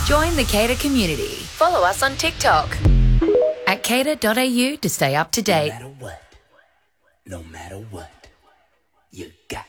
Join the Cater community. Follow us on TikTok at cater.au to stay up to date. No matter what, you got